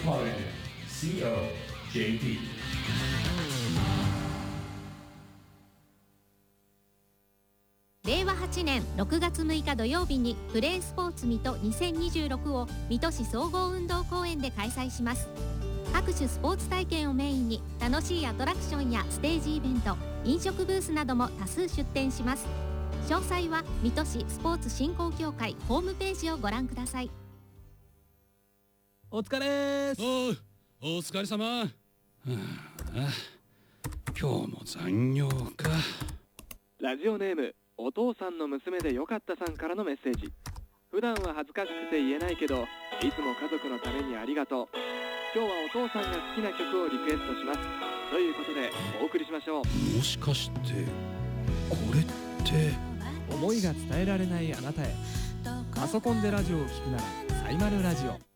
Holiday COJP。 令和8年6月6日土曜日にプレースポーツ水戸2026を水戸市総合運動公園で開催します。各種スポーツ体験をメインに楽しいアトラクションやステージイベント、飲食ブースなども多数出展します。詳細は水戸市スポーツ振興協会ホームページをご覧ください。 お疲れーす。 お疲れ様。今日も残業か。 ラジオネームお父さんの娘でよかったさんからのメッセージ。普段は恥ずかしくて言えないけど、いつも家族のためにありがとう。今日はお父さんが好きな曲をリクエストします。ということでお送りしましょう。 もしかしてこれって思いが伝えられないあなたへ。パソコンでラジオを聞くならサイマルラジオ。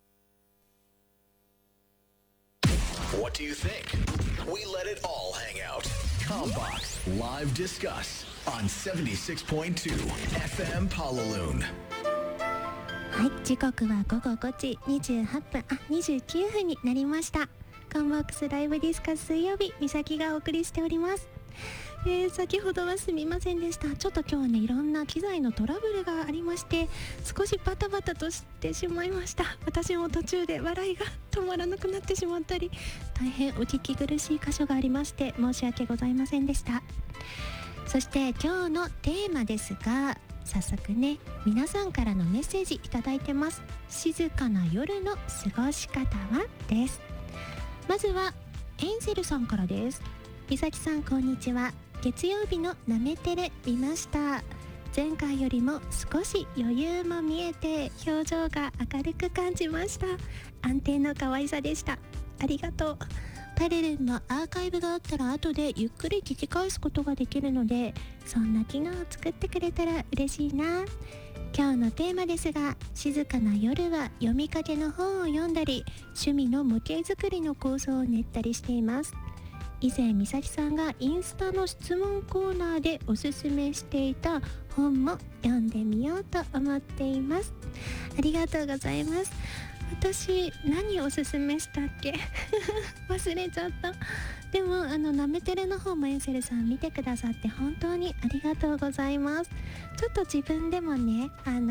What do you think? We let it all hang out. Combox Live Discuss on 76.2 FM Palaloon。 はい、時刻は午後5時28分29分になりました。カンボックスライブディスカス水曜日、みさきがお送りしております。先ほどはすみませんでした。ちょっと今日はね、いろんな機材のトラブルがありまして、少しバタバタとしてしまいました。私も途中で笑いが止まらなくなってしまったり、大変お聞き苦しい箇所がありまして申し訳ございませんでした。そして今日のテーマですが、早速ね、皆さんからのメッセージいただいてます。静かな夜の過ごし方はです。まずはエンセルさんからです。みさきさんこんにちは。月曜日のなめてれ見ました。前回よりも少し余裕も見えて表情が明るく感じました。安定の可愛さでした。ありがとう。パルルンのアーカイブがあったら後でゆっくり聞き返すことができるので、そんな機能を作ってくれたら嬉しいな。今日のテーマですが、静かな夜は読みかけの本を読んだり、趣味の模型作りの構想を練ったりしています。以前みさきさんがインスタの質問コーナーでおすすめしていた本も読んでみようと思っています。ありがとうございます。私何おすすめしたっけ忘れちゃった。でもなめてれの方もエンセルさん見てくださって本当にありがとうございます。ちょっと自分でもね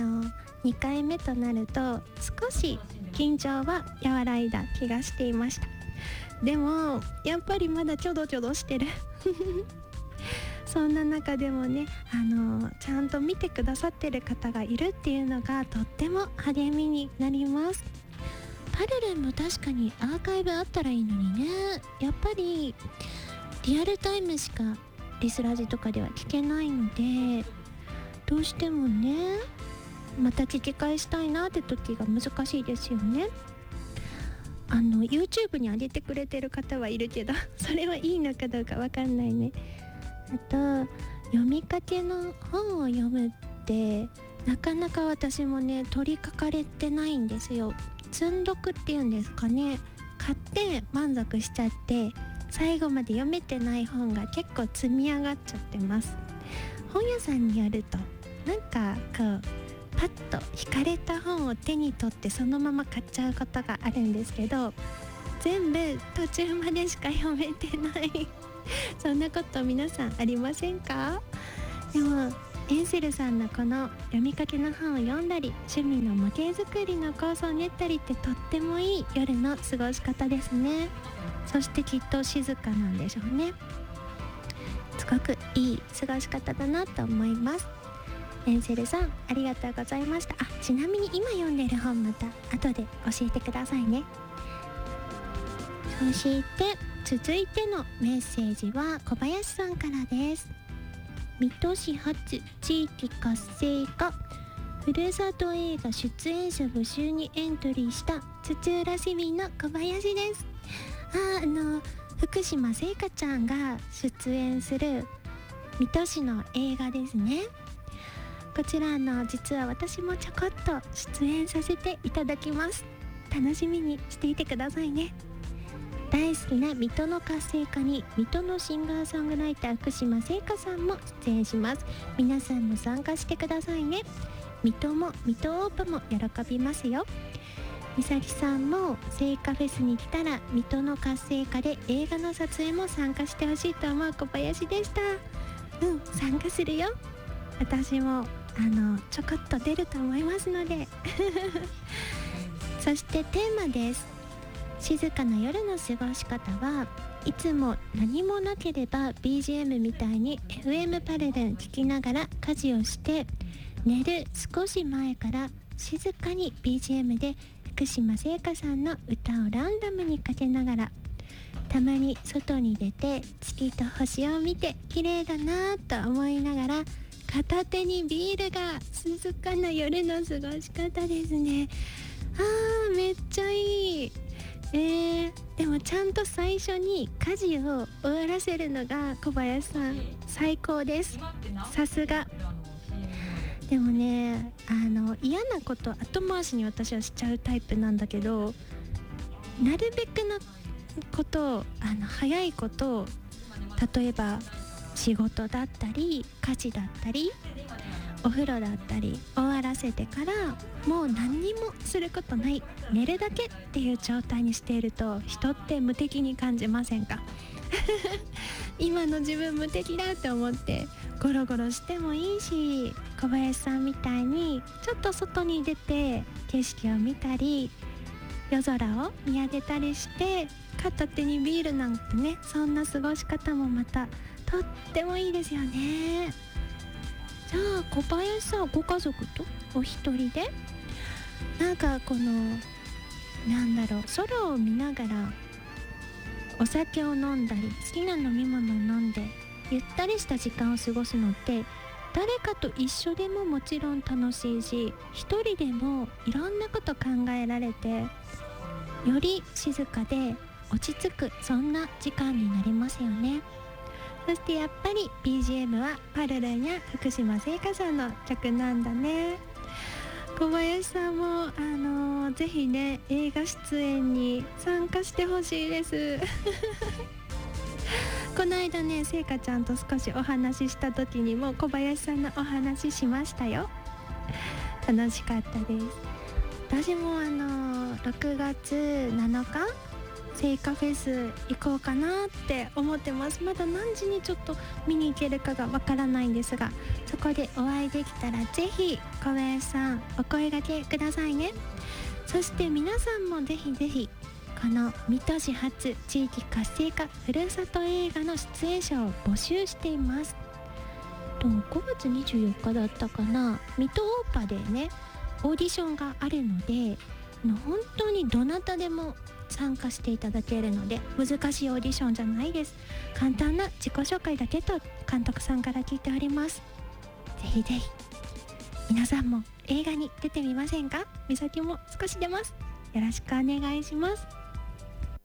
2回目となると少し緊張は和らいだ気がしていました。でもやっぱりまだちょどちょどしてるそんな中でもねちゃんと見てくださってる方がいるっていうのがとっても励みになります。パルルンも確かにアーカイブあったらいいのにね。やっぱりリアルタイムしかリスラジとかでは聞けないので、どうしてもねまた聞き返したいなって時が難しいですよね。YouTube に上げてくれてる方はいるけどそれはいいのかどうかわかんないね。あと読みかけの本を読むってなかなか私もね取り掛かれてないんですよ。積んどくっていうんですかね。買って満足しちゃって最後まで読めてない本が結構積み上がっちゃってます。本屋さんによるとなんかこうパッと惹かれた本を手に取ってそのまま買っちゃうことがあるんですけど、全部途中までしか読めてないそんなこと皆さんありませんか？でもエンセルさんのこの読みかけの本を読んだり趣味の模型作りの構想を練ったりってとってもいい夜の過ごし方ですね。そしてきっと静かなんでしょうね。すごくいい過ごし方だなと思います。エンセルさんありがとうございました。ちなみに今読んでる本また後で教えてくださいね。そして続いてのメッセージは小林さんからです。水戸市発地域活性化ふるさと映画出演者募集にエントリーした土浦市民の小林です。福島聖華ちゃんが出演する水戸市の映画ですね。こちら実は私もちょこっと出演させていただきます。楽しみにしていてくださいね。大好きな水戸の活性化に水戸のシンガーソングライター福島聖華さんも出演します。皆さんも参加してくださいね。水戸も水戸オープンも喜びますよ。 美咲さんも聖火フェスに来たら水戸の活性化で映画の撮影も参加してほしいと思う小林でした。参加するよ。私もちょこっと出ると思いますのでそしてテーマです。静かな夜の過ごし方はいつも何もなければ BGM みたいに FM パルルン聞きながら家事をして寝る少し前から静かに BGM で福島聖華さんの歌をランダムにかけながら、たまに外に出て月と星を見て綺麗だなと思いながら片手にビールが静かな夜の過ごし方ですね。めっちゃいい。でもちゃんと最初に家事を終わらせるのが小林さん最高です。さすが。でもね、嫌なこと後回しに私はしちゃうタイプなんだけど、なるべくなこと早いことを、例えば仕事だったり家事だったりお風呂だったり終わらせてからもう何にもすることない、寝るだけっていう状態にしていると人って無敵に感じませんか今の自分無敵だって思ってゴロゴロしてもいいし、小林さんみたいにちょっと外に出て景色を見たり夜空を見上げたりして片手にビールなんてね、そんな過ごし方もまたとってもいいですよね。じゃあ小林さんご家族とお一人でなんかこの空を見ながらお酒を飲んだり好きな飲み物を飲んでゆったりした時間を過ごすのって誰かと一緒でももちろん楽しいし、一人でもいろんなこと考えられてより静かで落ち着く、そんな時間になりますよね。そしてやっぱり BGM はパルルンや福島聖華さんの曲なんだね。小林さんもぜひね映画出演に参加してほしいですこの間ね聖華ちゃんと少しお話しした時にも小林さんのお話しましたよ。楽しかったです。私も6月7日聖火フェス行こうかなって思ってます。まだ何時にちょっと見に行けるかがわからないんですが、そこでお会いできたらぜひ小林さんお声掛けくださいね。そして皆さんもぜひぜひこの水戸市発地域活性化ふるさと映画の出演者を募集しています。5月24日だったかな、水戸オーパでねオーディションがあるので本当にどなたでも参加していただけるので難しいオーディションじゃないです。簡単な自己紹介だけと監督さんから聞いております。ぜひぜひ皆さんも映画に出てみませんか？美咲も少し出ます。よろしくお願いします。